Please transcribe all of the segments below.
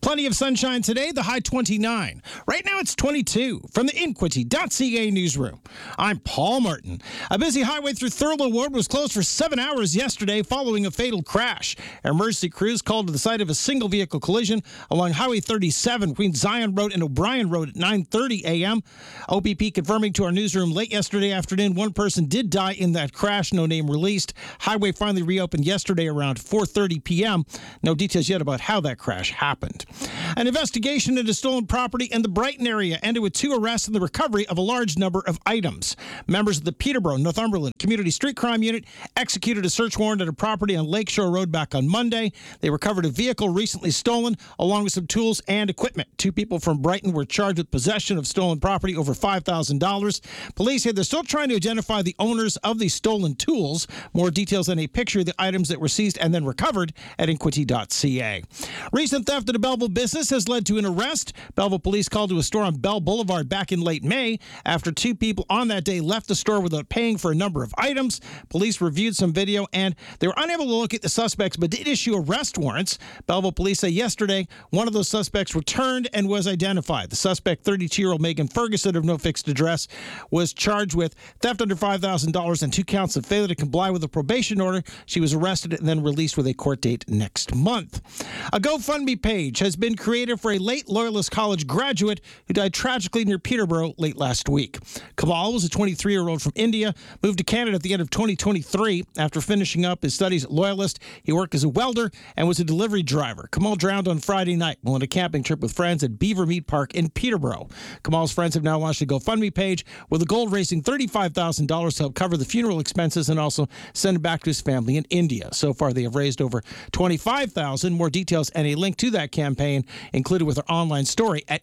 Plenty of sunshine today, the high 29. Right now it's 22. From the Inquity.ca newsroom, I'm Paul Martin. A busy highway through Thurlow Ward was closed for 7 hours yesterday following a fatal crash. Emergency crews called to the site of a single vehicle collision along Highway 37 between Zion Road and O'Brien Road at 9:30 a.m. OPP confirming to our newsroom late yesterday afternoon one person did die in that crash, no name released. Highway finally reopened yesterday around 4:30 p.m. No details yet about how that crash happened. An investigation into stolen property in the Brighton area ended with 2 arrests and the recovery of a large number of items. Members of the Peterborough, Northumberland Community Street Crime Unit executed a search warrant at a property on Lakeshore Road back on Monday. They recovered a vehicle recently stolen, along with some tools and equipment. 2 people from Brighton were charged with possession of stolen property over $5,000. Police said they're still trying to identify the owners of the stolen tools. More details and a picture of the items that were seized and then recovered at Inquity.ca. Recent theft at a Belleville business has led to an arrest. Belleville police called to a store on Bell Boulevard back in late May after 2 people on that day left the store without paying for a number of items. Police reviewed some video and they were unable to locate the suspects but did issue arrest warrants. Belleville police say yesterday one of those suspects returned and was identified. The suspect, 32-year-old Megan Ferguson of no fixed address, was charged with theft under $5,000 and 2 counts of failure to comply with a probation order. She was arrested and then released with a court date next month. A GoFundMe page has been created for a late Loyalist College graduate who died tragically near Peterborough late last week. Kamal was a 23-year-old from India, moved to Canada at the end of 2023. After finishing up his studies at Loyalist, he worked as a welder and was a delivery driver. Kamal drowned on Friday night while on a camping trip with friends at Beaver Meat Park in Peterborough. Kamal's friends have now launched a GoFundMe page with a goal of raising $35,000 to help cover the funeral expenses and also send it back to his family in India. So far, they have raised over $25,000. More details and a link to that campaign included with our online story at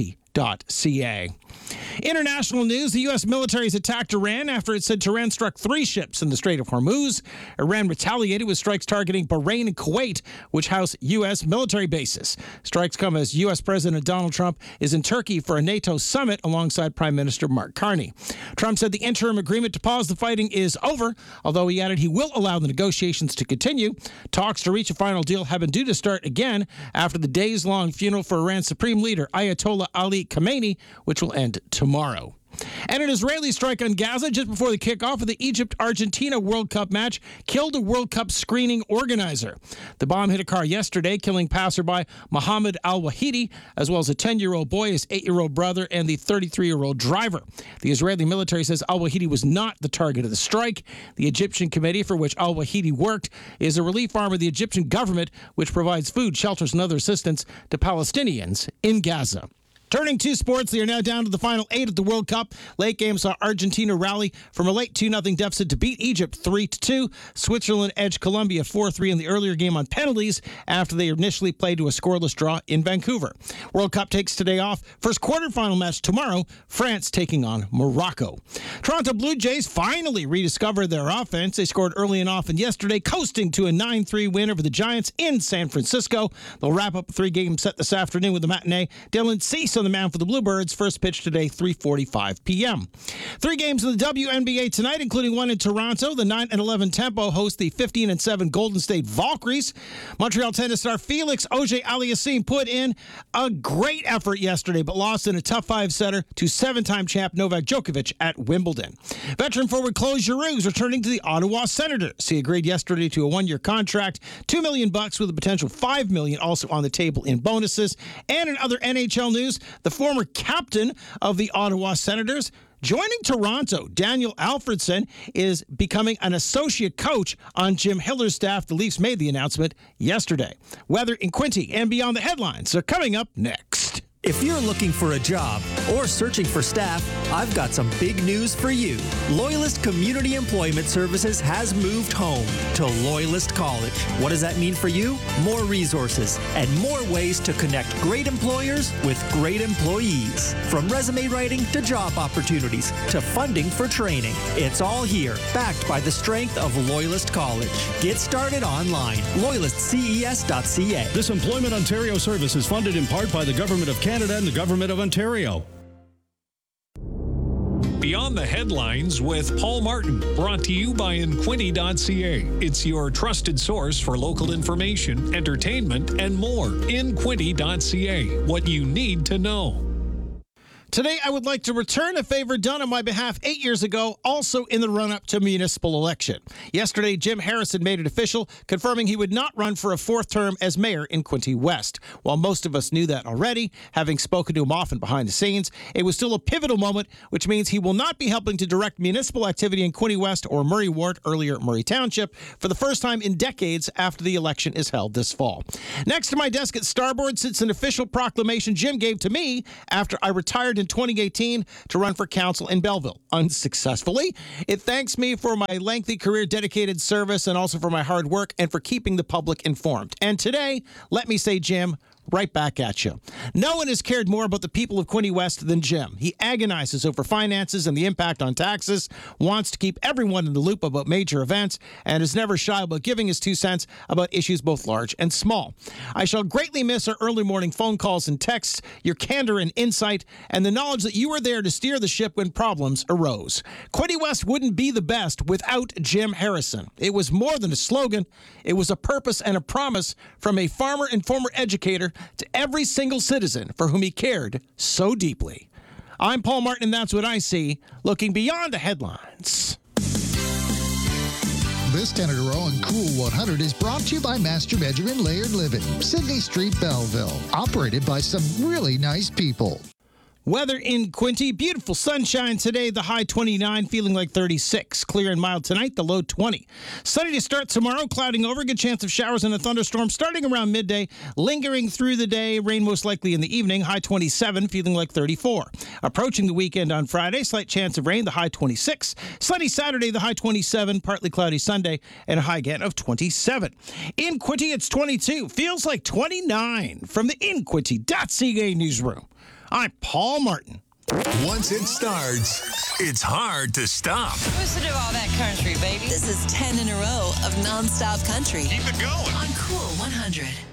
Inquity.ca. International news, the U.S. military has attacked Iran after it said Tehran struck 3 ships in the Strait of Hormuz. Iran retaliated with strikes targeting Bahrain and Kuwait, which house U.S. military bases. Strikes come as U.S. President Donald Trump is in Turkey for a NATO summit alongside Prime Minister Mark Carney. Trump said the interim agreement to pause the fighting is over, although he added he will allow the negotiations to continue. Talks to reach a final deal have been due to start again after the days-long funeral for Iran's supreme leader, Ayatollah Ali Khamenei, which will end tomorrow. And an Israeli strike on Gaza just before the kickoff of the Egypt-Argentina World Cup match killed a World Cup screening organizer. The bomb hit a car yesterday, killing passerby Mohammed Al-Wahidi, as well as a 10-year-old boy, his 8-year-old brother, and the 33-year-old driver. The Israeli military says Al-Wahidi was not the target of the strike. The Egyptian committee for which Al-Wahidi worked is a relief arm of the Egyptian government, which provides food, shelters, and other assistance to Palestinians in Gaza. Turning to sports, they are now down to the final 8 of the World Cup. Late game saw Argentina rally from a late 2-0 deficit to beat Egypt 3-2. Switzerland edged Colombia 4-3 in the earlier game on penalties after they initially played to a scoreless draw in Vancouver. World Cup takes today off. First quarterfinal match tomorrow, France taking on Morocco. Toronto Blue Jays finally rediscovered their offense. They scored early and often yesterday, coasting to a 9-3 win over the Giants in San Francisco. They'll wrap up a 3-game set this afternoon with a matinee. Dylan Cease on the mound for the Bluebirds. First pitch today, 3:45 p.m. 3 games in the WNBA tonight, including one in Toronto. The 9-11 Tempo host the 15-7 Golden State Valkyries. Montreal tennis star Felix Auger-Aliassime put in a great effort yesterday, but lost in a tough 5-setter to 7-time champ Novak Djokovic at Wimbledon. Veteran forward Claude Giroux is returning to the Ottawa Senators. He agreed yesterday to a 1-year contract, $2 million with a potential $5 million also on the table in bonuses. And in other NHL news, the former captain of the Ottawa Senators joining Toronto. Daniel Alfredson is becoming an associate coach on Jim Hiller's staff. The Leafs made the announcement yesterday. Weather in Quinty and beyond the headlines are coming up next. If you're looking for a job or searching for staff, I've got some big news for you. Loyalist Community Employment Services has moved home to Loyalist College. What does that mean for you? More resources and more ways to connect great employers with great employees. From resume writing to job opportunities to funding for training. It's all here, backed by the strength of Loyalist College. Get started online. LoyalistCES.ca. This Employment Ontario service is funded in part by the Government of Canada and the Government of Ontario. Beyond the Headlines with Paul Martin, brought to you by Inquinty.ca. It's your trusted source for local information, entertainment, and more. Inquinty.ca, what you need to know. Today, I would like to return a favor done on my behalf 8 years ago, also in the run-up to municipal election. Yesterday, Jim Harrison made it official, confirming he would not run for a fourth term as mayor in Quinte West. While most of us knew that already, having spoken to him often behind the scenes, it was still a pivotal moment, which means he will not be helping to direct municipal activity in Quinte West or Murray Ward, earlier Murray Township, for the first time in decades after the election is held this fall. Next to my desk at Starboard sits an official proclamation Jim gave to me after I retired in 2018 to run for council in Belleville, unsuccessfully. It thanks me for my lengthy career, dedicated service, and also for my hard work and for keeping the public informed. And today, let me say, Jim, right back at you. No one has cared more about the people of Quinte West than Jim. He agonizes over finances and the impact on taxes, wants to keep everyone in the loop about major events, and is never shy about giving his 2 cents about issues both large and small. I shall greatly miss our early morning phone calls and texts, your candor and insight, and the knowledge that you were there to steer the ship when problems arose. Quinte West wouldn't be the best without Jim Harrison. It was more than a slogan. It was a purpose and a promise from a farmer and former educator to every single citizen for whom he cared so deeply. I'm Paul Martin, and that's what I see, looking beyond the headlines. This 10 in a row on Cool 100 is brought to you by Master Benjamin Laird Living, Sydney Street, Belleville, operated by some really nice people. Weather in Quinte, beautiful sunshine today, the high 29, feeling like 36. Clear and mild tonight, the low 20. Sunny to start tomorrow, clouding over, good chance of showers and a thunderstorm starting around midday, lingering through the day, rain most likely in the evening, high 27, feeling like 34. Approaching the weekend on Friday, slight chance of rain, the high 26. Sunny Saturday, the high 27, partly cloudy Sunday, and a high again of 27. In Quinte, it's 22, feels like 29. From the Inquinty.ca newsroom, I'm Paul Martin. Once it starts, it's hard to stop. Listen to all that country, baby. This is 10 in a row of nonstop country. Keep it going On Cool 100.